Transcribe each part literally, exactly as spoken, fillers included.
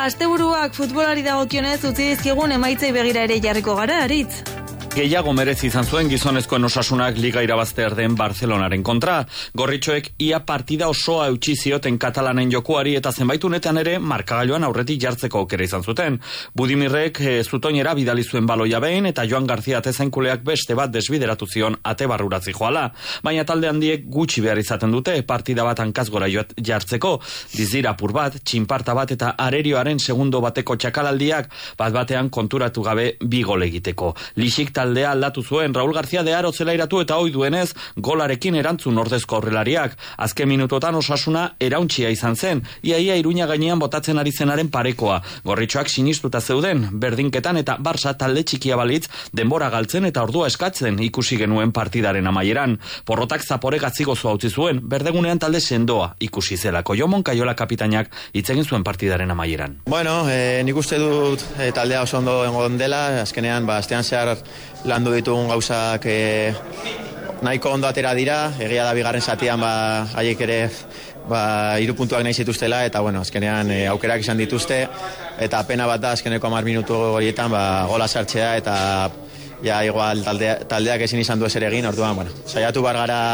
Asteburuak futbolari dagokionez utzi dizkigun emaitzei begira ere jarriko gara, Aritz. Gehiago merezi izan zuen gizonezkoen Osasunak liga irabaztear den Barcelonaren kontra. Gorritxoek ia partida osoa eutsi zioten katalanen jokuari eta zenbaitunetan ere markagailuan aurretik jartzeko aukera izan zuten. Budimirrek e, zutoinera bidali zuen baloia behin eta Joan Garzia atezainkuleak beste bat desbideratu zion ate barruratzi joala. Baina talde handiek gutxi behar izaten dute partida bat hankazgora jartzeko. Dizira apur bat, txinparta bat eta arerioaren segundo bateko txakalaldiak bat batean konturatu gabe bi gol egiteko. Lixik taldea aldatu zuen, Raúl García de Aro zelairatu eta ohi duenez golarekin erantzun ordezko aurrelariak. Azken minutotan Osasuna erauntxia izan zen, iaia Iruña gainean botatzen ari zenaren parekoa. Gorritxoak sinistuta zeuden, berdinketan eta Barça talde txikia balitz denbora galtzen eta ordua eskatzen ikusi genuen partidaren amaieran. Porrotak zapore gatzigozu utzi zuen, berdegunean talde sendoa ikusi zelako. Jomon Kaiola kapitainak hitz egin zuen partidaren amaieran. Bueno, eh, nik uste dut eh, taldea oso ondo egon dela, azkenean ba, astean zehar landu ditugun gauzak e, nahiko ondo atera dira, egia da bigarren zatian ba, haiek ere ba, hiru puntuak nahi zituztela eta bueno, azkenean e, aukerak izan dituzte eta pena bat da azkeneko hamar minutu horietan ba, gola sartzea eta ja igual taldea, taldeak ezin izan du ezer egin, orduan, bueno, saiatu bar gara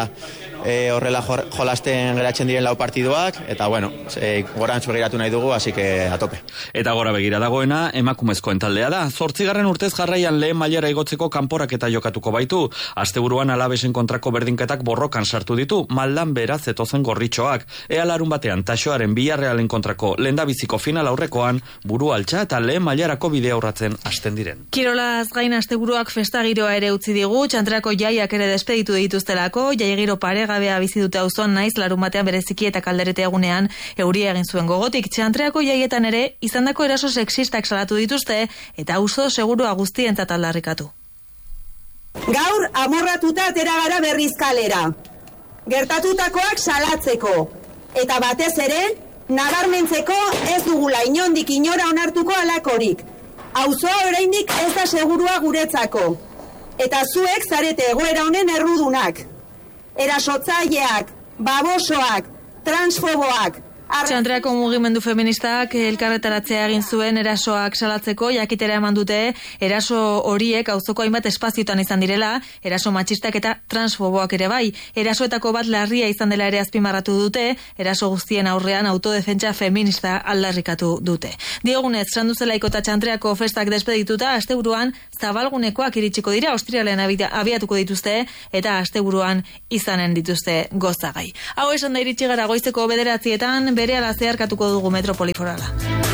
e, horrela jolasten geratzen diren lau partiduak, eta bueno, e, gorantzu begiratu nahi dugu, así que a tope. Eta gora begira dagoena, emakumezkoen taldea da. Zortzigarren urtez jarraian lehen mailara igotzeko kanporak eta jokatuko baitu. Asteburuan Alabesen kontrako berdinketak borrokan sartu ditu, maldan beraz zetozen Gorritxoak. Ea larun batean, Taxoaren Villarrealen kontrako lehendabiziko final aurrekoan, buru altxa eta lehen mailarako bidea aurratzen hasten diren. Kirolaz gain asteburuak festa giroa ere utzi digu, txantrako jaiak ere despeditu dituztelako, jaigiro paregabea bizi dute auzoan naiz larun batean bereziki eta kalderete egunean euria egin zuen gogotik. Txantreako jaietan ere izandako eraso sexistak salatu dituzte eta auzo segurua guztientzat aldarrikatu. Gaur amorratuta atera gara berriz kalera. Gertatutakoak salatzeko eta batez ere nabarmentzeko ez dugula inondik inora onartuko alakorik. Auzoa oraindik ez da segurua guretzako. Eta zuek zarete egoera honen errudunak. Erasotzaileak, babosoak, transfoboak. Txantreako mugimendu feministak elkarretaratzea egin zuen erasoak salatzeko, jakitera eman dute eraso horiek auzoko hainbat espaziotan izan direla, eraso matxistak eta transfoboak ere bai. Erasoetako bat larria izan dela ere azpimarratu dute, eraso guztien aurrean autodefentsa feminista aldarrikatu dute. Diogunez, Sanduzelaiko eta Txantreako festak despedituta, asteburuan zabalgunekoak iritsiko dira, ostiralean abiatuko dituzte eta asteburuan izanen dituzte gozagai. Hau esan da iritsi gara goizeko bederatzietan, berehala zeharkatuko dugu Metropoliforala.